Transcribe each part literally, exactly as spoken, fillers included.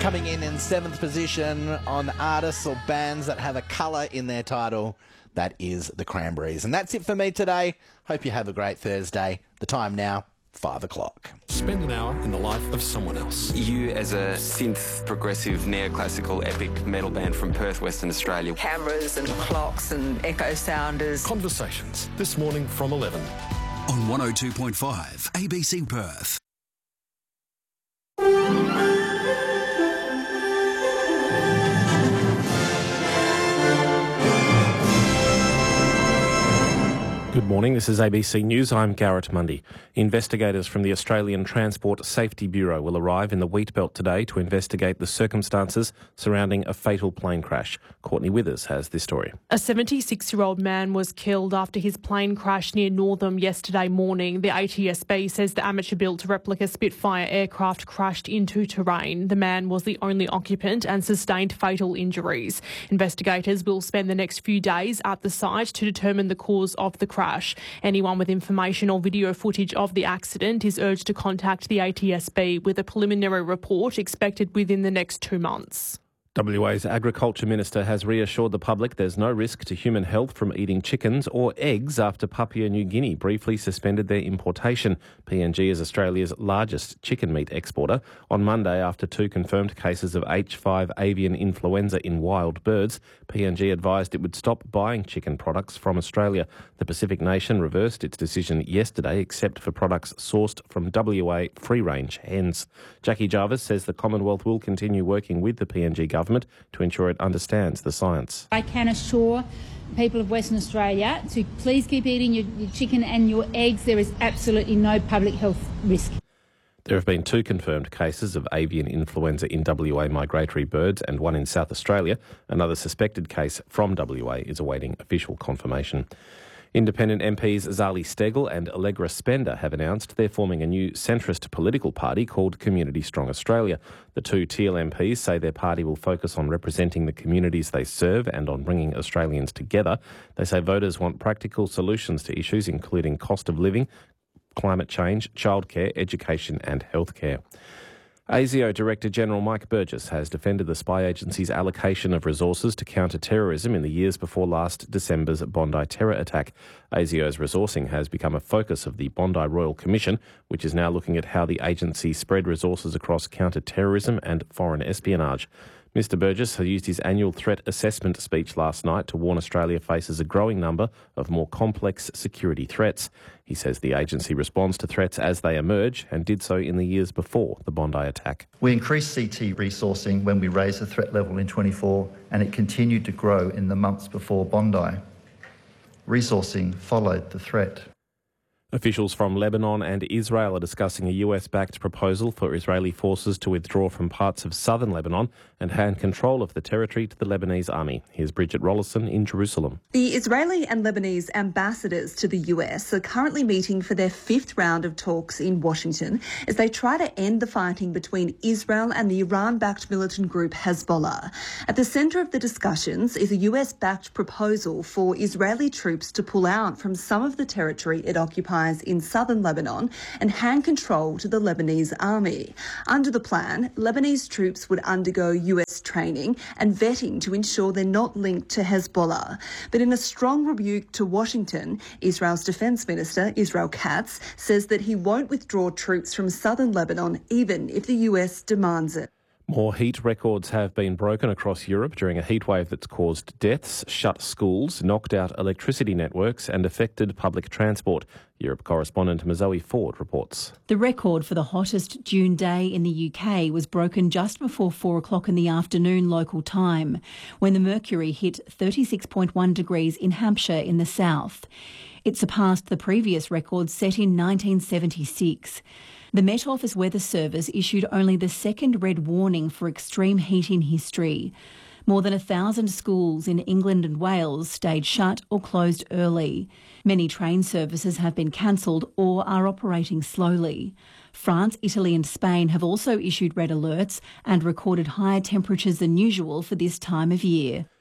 Coming in in seventh position on artists or bands that have a colour in their title, that is the Cranberries. And that's it for me today. Hope you have a great Thursday. The time now, five o'clock. Spend an hour in the life of someone else. You as a synth, progressive, neoclassical, epic metal band from Perth, Western Australia. Cameras and clocks and echo sounders. Conversations this morning from eleven. On one oh two point five, A B C Perth. Good morning, this is A B C News. I'm Garrett Mundy. Investigators from the Australian Transport Safety Bureau will arrive in the Wheatbelt today to investigate the circumstances surrounding a fatal plane crash. Courtney Withers has this story. A seventy-six-year-old man was killed after his plane crashed near Northam yesterday morning. The A T S B says the amateur-built replica Spitfire aircraft crashed into terrain. The man was the only occupant and sustained fatal injuries. Investigators will spend the next few days at the site to determine the cause of the crash. Anyone with information or video footage of the accident is urged to contact the A T S B with a preliminary report expected within the next two months. W A's Agriculture Minister has reassured the public there's no risk to human health from eating chickens or eggs after Papua New Guinea briefly suspended their importation. P N G is Australia's largest chicken meat exporter. On Monday, after two confirmed cases of H five avian influenza in wild birds, P N G advised it would stop buying chicken products from Australia. The Pacific nation reversed its decision yesterday, except for products sourced from W A free-range hens. Jackie Jarvis says the Commonwealth will continue working with the P N G government to ensure it understands the science. I can assure people of Western Australia to please keep eating your, your chicken and your eggs. There is absolutely no public health risk. There have been two confirmed cases of avian influenza in W A migratory birds and one in South Australia. Another suspected case from W A is awaiting official confirmation. Independent M Ps Zali Steggall and Allegra Spender have announced they're forming a new centrist political party called Community Strong Australia. The two Teal M Ps say their party will focus on representing the communities they serve and on bringing Australians together. They say voters want practical solutions to issues including cost of living, climate change, childcare, education and healthcare. ASIO Director General Mike Burgess has defended the spy agency's allocation of resources to counter terrorism in the years before last December's Bondi terror attack. ASIO's resourcing has become a focus of the Bondi Royal Commission, which is now looking at how the agency spread resources across counter-terrorism and foreign espionage. Mister Burgess has used his annual threat assessment speech last night to warn Australia faces a growing number of more complex security threats. He says the agency responds to threats as they emerge and did so in the years before the Bondi attack. We increased C T resourcing when we raised the threat level in twenty-four, and it continued to grow in the months before Bondi. Resourcing followed the threat. Officials from Lebanon and Israel are discussing a U S-backed proposal for Israeli forces to withdraw from parts of southern Lebanon and hand control of the territory to the Lebanese army. Here's Bridget Rollison in Jerusalem. The Israeli and Lebanese ambassadors to the U S are currently meeting for their fifth round of talks in Washington as they try to end the fighting between Israel and the Iran-backed militant group Hezbollah. At the centre of the discussions is a U S-backed proposal for Israeli troops to pull out from some of the territory it occupies in southern Lebanon and hand control to the Lebanese army. Under the plan, Lebanese troops would undergo U S training and vetting to ensure they're not linked to Hezbollah. But in a strong rebuke to Washington, Israel's Defence Minister, Israel Katz, says that he won't withdraw troops from southern Lebanon even if the U S demands it. More heat records have been broken across Europe during a heatwave that's caused deaths, shut schools, knocked out electricity networks and affected public transport. Europe correspondent Mazoe Ford reports. The record for the hottest June day in the U K was broken just before four o'clock in the afternoon local time, when the mercury hit thirty-six point one degrees in Hampshire in the south. It surpassed the previous record set in nineteen seventy-six. The Met Office Weather Service issued only the second red warning for extreme heat in history. More than a thousand schools in England and Wales stayed shut or closed early. Many train services have been cancelled or are operating slowly. France, Italy and Spain have also issued red alerts and recorded higher temperatures than usual for this time of year.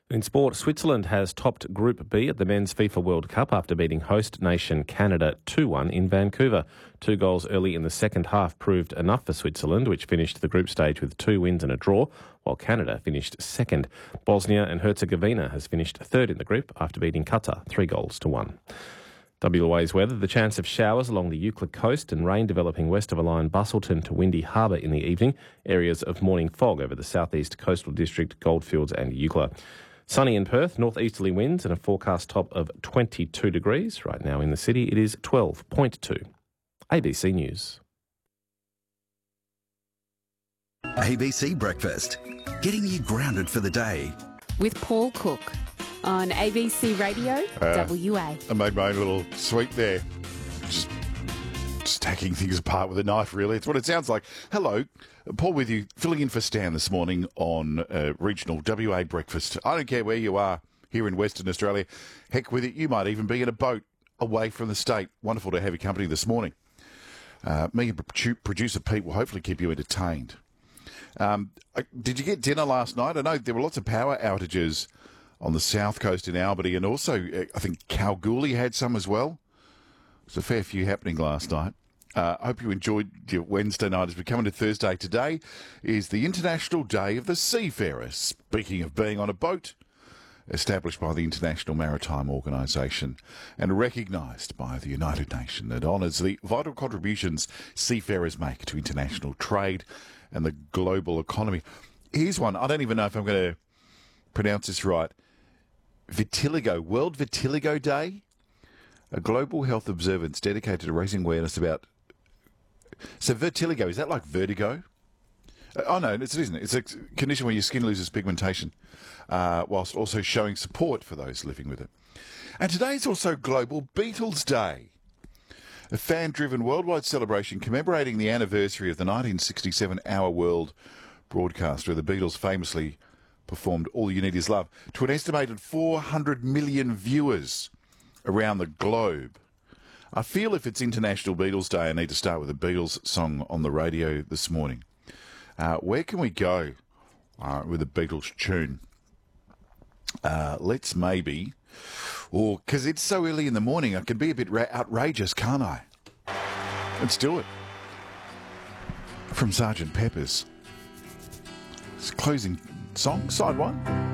In sport, Switzerland has topped Group B at the Men's FIFA World Cup after beating host nation Canada two one in Vancouver. Two goals early in the second half proved enough for Switzerland, which finished the group stage with two wins and a draw, while Canada finished second. Bosnia and Herzegovina has finished third in the group after beating Qatar three goals to one. W A's weather, the chance of showers along the Euclid coast and rain developing west of a line Busselton to Windy Harbour in the evening. Areas of morning fog over the southeast coastal district, Goldfields and Eucla. Sunny in Perth, northeasterly winds and a forecast top of twenty-two degrees. Right now in the city it is twelve point two. A B C News. A B C Breakfast, getting you grounded for the day. With Paul Cook on A B C Radio Uh, W A. I made my own little sweep there. Just, just taking things apart with a knife, really. It's what it sounds like. Hello, Paul with you, filling in for Stan this morning on uh, Regional W A Breakfast. I don't care where you are here in Western Australia. Heck with it, you might even be in a boat away from the state. Wonderful to have your company this morning. Uh, me and produ- producer Pete will hopefully keep you entertained. Um, did you get dinner last night? I know there were lots of power outages on the south coast in Albany, and also uh, I think Kalgoorlie had some as well. There's a fair few happening last night. I uh, hope you enjoyed your Wednesday night. As we come into Thursday, today is the International Day of the Seafarer. Speaking of being on a boat, established by the International Maritime Organisation and recognised by the United Nations, that honours the vital contributions seafarers make to international trade and the global economy. Here's one. I don't even know if I'm going to pronounce this right. Vitiligo, World Vitiligo Day, a global health observance dedicated to raising awareness about... So vitiligo, is that like vertigo? Uh, oh no, it's, it isn't. It's a condition where your skin loses pigmentation, uh, whilst also showing support for those living with it. And today is also Global Beatles Day, a fan-driven worldwide celebration commemorating the anniversary of the nineteen sixty-seven Our World broadcast, where the Beatles famously performed All You Need Is Love to an estimated four hundred million viewers around the globe. I feel if it's International Beatles Day, I need to start with a Beatles song on the radio this morning. Uh, where can we go uh, with a Beatles tune? Uh, let's maybe... Oh, because it's so early in the morning, I can be a bit ra- outrageous, can't I? Let's do it. From Sergeant Pepper's. It's closing song, side one.